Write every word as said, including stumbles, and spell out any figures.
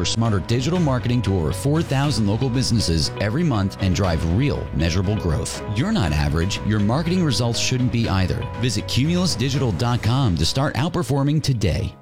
deliver smarter digital marketing to over four thousand local businesses every month and drive real, measurable growth. You're not average. Your marketing results shouldn't be either. Visit Cumulus Digital dot com to start outperforming today.